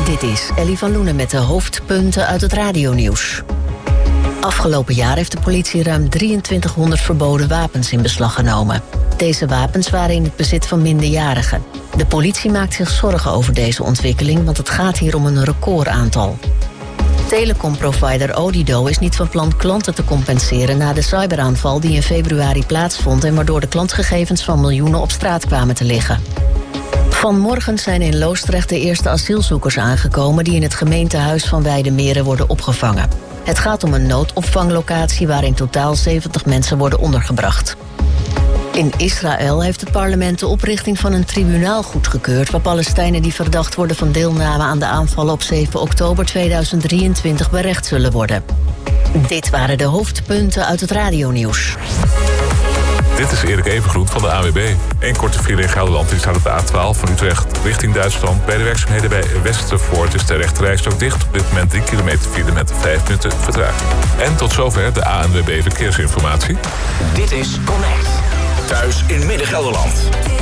Dit is Ellie van Loenen met de hoofdpunten uit het radionieuws. Afgelopen jaar heeft de politie ruim 2300 verboden wapens in beslag genomen. Deze wapens waren in het bezit van minderjarigen. De politie maakt zich zorgen over deze ontwikkeling, want het gaat hier om een recordaantal. Telecomprovider Odido is niet van plan klanten te compenseren na de cyberaanval die in februari plaatsvond en waardoor de klantgegevens van miljoenen op straat kwamen te liggen. Vanmorgen zijn in Loosdrecht de eerste asielzoekers aangekomen die in het gemeentehuis van Weidemeren worden opgevangen. Het gaat om een noodopvanglocatie waar in totaal 70 mensen worden ondergebracht. In Israël heeft het parlement de oprichting van een tribunaal goedgekeurd waar Palestijnen die verdacht worden van deelname aan de aanvallen op 7 oktober 2023 berecht zullen worden. Dit waren de hoofdpunten uit het radionieuws. Dit is Erik Evengroen van de ANWB. Eén korte file in Gelderland die staat op de A12 van Utrecht richting Duitsland. Bij de werkzaamheden bij Westervoort is de rechterrijstrook dicht. Op dit moment 3 kilometer file met 5 minuten vertraging. En tot zover de ANWB Verkeersinformatie. Dit is Connect. Thuis in Midden-Gelderland.